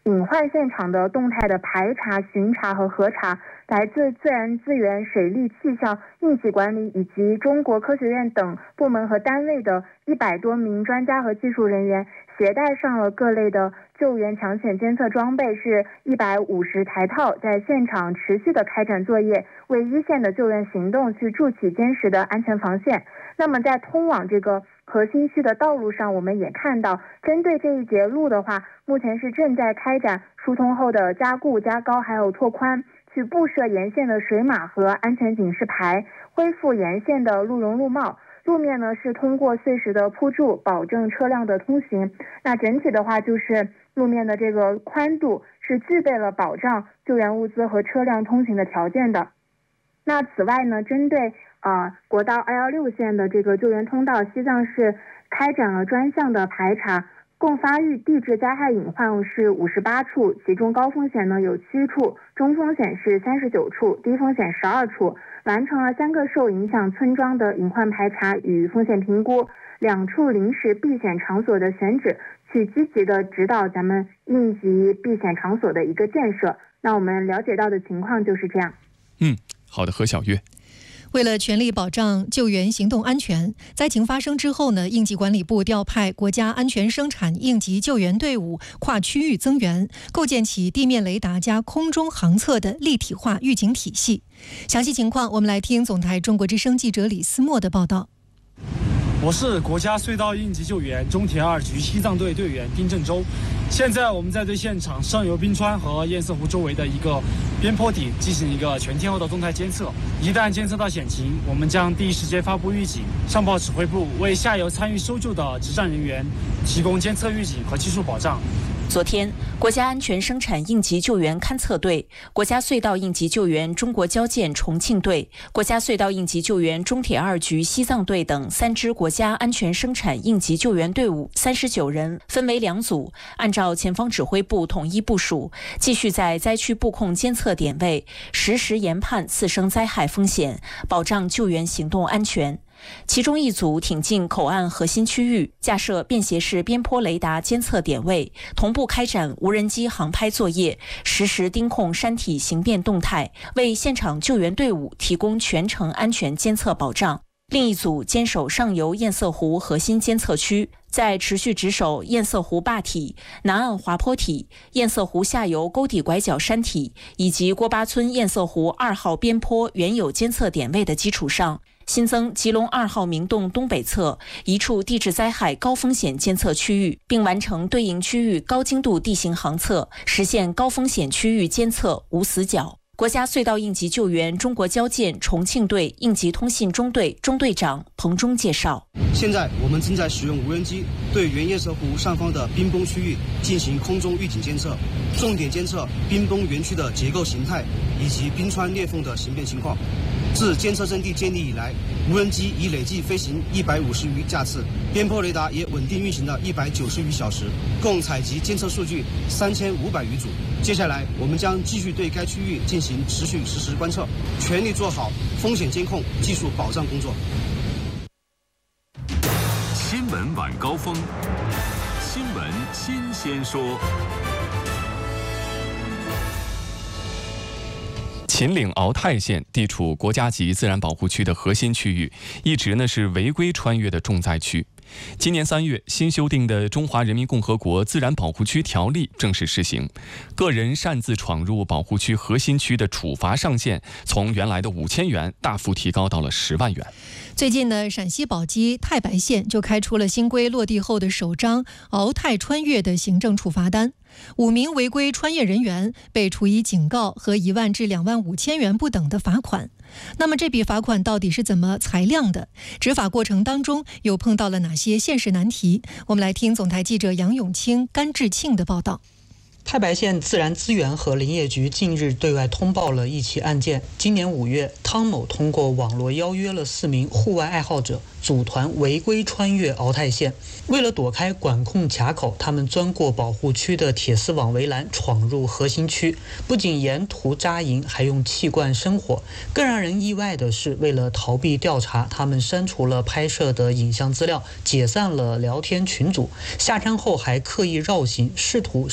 隐患现场的动态的排查、巡查和核查，来自自然资源、水利、气象、应急管理以及中国科学院等部门和单位的100多名专家和技术人员，携带上了各类的救援抢险监测装备，是150台套，在现场持续的开展作业，为一线的救援行动去筑起坚实的安全防线。那么在通往这个核心区的道路上，我们也看到，针对这一节路的话，目前是正在开展疏通后的加固、加高还有拓宽，去布设沿线的水马和安全警示牌，恢复沿线的路容路貌。路面呢是通过碎石的铺筑，保证车辆的通行。那整体的话，就是路面的这个宽度是具备了保障救援物资和车辆通行的条件的。那此外呢，针对国道216线的这个救援通道，西藏市开展了专项的排查，共发育地质灾害隐患是58处，其中高风险呢有7处，中风险是39处，低风险12处，完成了3个受影响村庄的隐患排查与风险评估，2处临时避险场所的选址，去积极的指导咱们应急避险场所的一个建设。那我们了解到的情况就是这样。 好的，何小月。 为了全力保障救援行动安全，灾情发生之后呢，应急管理部调派国家安全生产应急救援队伍跨区域增援，构建起地面雷达加空中航测的立体化预警体系。详细情况，我们来听总台中国之声记者李思墨的报道。 我是国家隧道应急救援中铁2局西藏队队员丁正洲。现在我们在对现场上游冰川和堰塞湖周围的一个边坡底进行一个全天候的动态监测，一旦监测到险情，我们将第一时间发布预警，上报指挥部，为下游参与搜救的执战人员提供监测预警和技术保障。 昨天，国家安全生产应急救援勘测队、国家隧道应急救援中国交建重庆队、国家隧道应急救援中铁2局西藏队等3支国家安全生产应急救援队伍39人，分为2组，按照前方指挥部统一部署，继续在灾区布控监测点位，实时研判次生灾害风险，保障救援行动安全。其中一组挺进口岸核心区域，架设便携式边坡雷达监测点位，同步开展无人机航拍作业，实时盯控山体形变动态，为现场救援队伍提供全程安全监测保障。另一组坚守上游堰塞湖核心监测区，在持续值守堰塞湖坝体、南岸滑坡体、堰塞湖下游沟底拐角山体以及郭巴村堰塞湖2号边坡原有监测点位的基础上，新增吉隆2号明洞东北侧一处地质灾害高风险监测区域，并完成对应区域高精度地形航测，实现高风险区域监测无死角。国家隧道应急救援中国交建重庆队应急通信中队中队长彭忠介绍， 现在我们正在使用无人机对原堰塞湖上方的冰崩区域进行空中预警监测，重点监测冰崩园区的结构形态以及冰川裂缝的形变情况。自监测阵地建立以来，无人机已累计飞行150余架次，边坡雷达也稳定运行了190余小时，共采集监测数据3500余组。接下来，我们将继续对该区域进行持续实时观测，全力做好风险监控、技术保障工作。 新闻晚高峰，新闻新鲜说。 秦岭鳌泰县地处国家级自然保护区的核心区域，一直是违规穿越的重灾区。今年3月，新修订的《中华人民共和国自然保护区条例》正式施行，个人擅自闯入保护区核心区的处罚上限从原来的5000元大幅提高到了10万元。 最近呢，陕西宝鸡太白县就开出了新规落地后的首张鳌泰穿越的行政处罚单，5名违规穿越人员被处以警告和1万至2万5千元不等的罚款。那么这笔罚款到底是怎么裁量的？执法过程当中又碰到了哪些现实难题？我们来听总台记者杨永清、甘志庆的报道。 太白县自然资源和林业局近日对外通报了一起案件。今年5月，汤某通过网络邀约了4名户外爱好者，组团违规穿越鳌泰县。为了躲开管控卡口，他们钻过保护区的铁丝网围栏，闯入核心区，不仅沿途扎营，还用气罐生火。更让人意外的是，为了逃避调查，他们删除了拍摄的影像资料，解散了聊天群组，下山后还刻意绕行，试图